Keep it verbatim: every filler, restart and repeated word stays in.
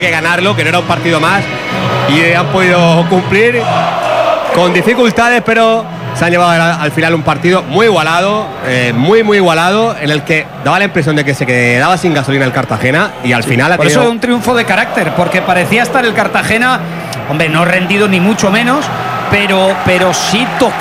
que ganarlo, que no era un partido más, y han podido cumplir con dificultades, pero se han llevado al final un partido muy igualado, eh, muy muy igualado, en el que daba la impresión de que se quedaba sin gasolina el Cartagena, y al final ha Por tenido... eso es un triunfo de carácter, porque parecía estar el Cartagena, hombre, no rendido ni mucho menos, pero, pero sí tocado.